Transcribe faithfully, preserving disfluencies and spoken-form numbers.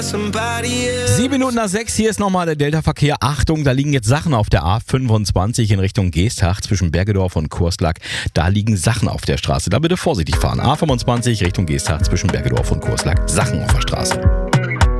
Sieben Minuten nach sechs, hier ist nochmal der Delta-Verkehr. Achtung, da liegen jetzt Sachen auf der A fünfundzwanzig in Richtung Geesthacht zwischen Bergedorf und Kurslack. Da liegen Sachen auf der Straße. Da bitte vorsichtig fahren. A fünfundzwanzig Richtung Geesthacht zwischen Bergedorf und Kurslack. Sachen auf der Straße.